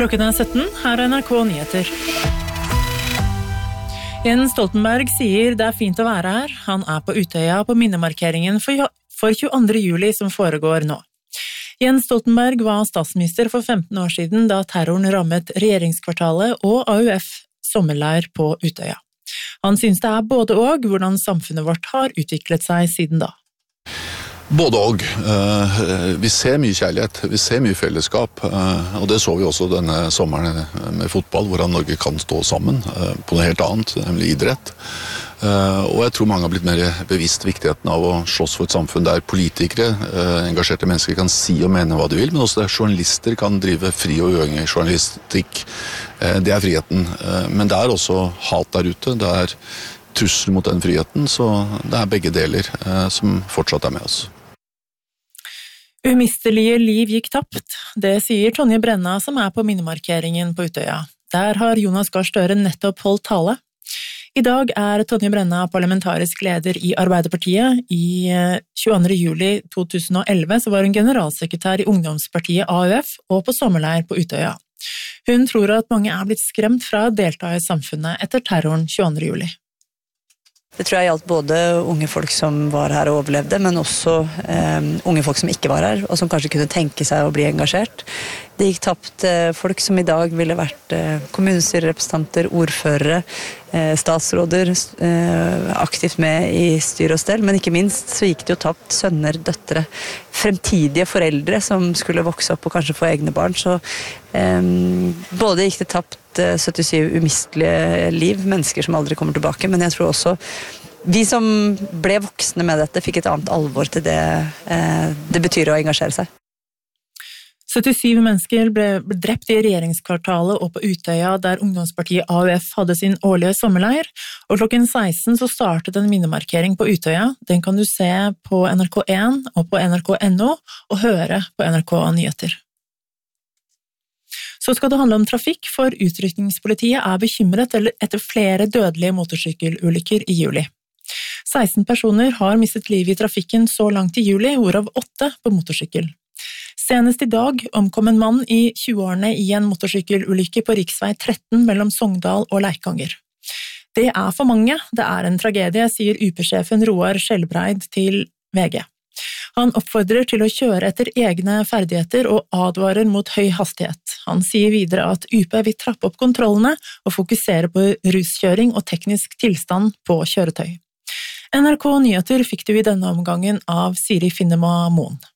Klokken 17, her NRK Nyheter. Jens Stoltenberg sier det fint å være her. Han på Utøya på minnemarkeringen for 22. juli som foregår nå. Jens Stoltenberg var statsminister for 15 år siden da terroren rammet regjeringskvartalet og AUF sommerleir på Utøya. Han synes det både og hvordan samfunnet vårt har utviklet seg siden da. Både og. Vi ser mye kjærlighet, vi ser mye fellesskap, og det så vi også denne sommeren med fotball, hvordan Norge kan stå sammen på noe helt annet, nemlig idrett. Og jeg tror mange har blitt mer bevisst viktigheten av å slåss for et samfunn der politikere, engasjerte mennesker kan si og mene hva de vil, men også der journalister kan drive fri og uavhengig journalistikk. Det friheten. Men det også hat der ute, det trussel mot den friheten, så det begge deler som fortsatt med oss. Umistelige liv gikk tapt, det sier Tonje Brenna som på minnemarkeringen på Utøya. Der har Jonas Gahr Støre nettopp holdt tale. I dag Tonje Brenna parlamentarisk leder i Arbeiderpartiet. I 22. juli 2011 så var hun generalsekretær i ungdomspartiet AUF og på sommerleir på Utøya. Hun tror at mange blitt skremt fra å delta i samfunnet etter terroren 22. juli. Det tror jeg gjaldt både unge folk som var her og overlevde, men også unge folk som ikke var her, og som kanskje kunne tenke seg å bli engasjert. Det gikk tapt folk som i dag ville vært kommunestyrerepresentanter, ordførere, statsråder, aktivt med i styr og stell, men ikke minst så gikk det jo tapt sønner, døtre, fremtidige foreldre som skulle vokse opp og kanskje få egne barn, så både gikk det tapt 77 umistelige liv, mennesker som aldri kommer tilbake, men jeg tror også vi som ble voksne med dette fikk et annet alvor til det betyr å engasjere seg. 77 mennesker ble drept i regjeringskvartalet og på Utøya der ungdomspartiet AUF hadde sin årlige sommerleir, og klokken 16 så startet en minnemarkering på Utøya. Den kan du se på NRK1 og på nrk.no og høre på NRK Nyheter. Så skal det handle om trafikk, for utrykningspolitiet bekymret etter flere dødelige motorsykkelulykker i juli. 16 personer har mistet livet i trafikken så langt i juli, hvorav 8 på motorsykkel. Senest i dag omkom en mann i 20-årene i en motorsykkelulykke på riksvei 13 mellom Sogndal og Leikanger. Det for mange, det en tragedie, sier UP-sjefen Roar Skjelbreid til VG. Han oppfordrer til å kjøre etter egne ferdigheter og advarer mot høy hastighet. Han sier videre at UP vil trappe opp kontrollene og fokusere på ruskjøring og teknisk tilstand på kjøretøy. NRK Nyheter fikk du i denne omgangen av Siri Finnema Moen.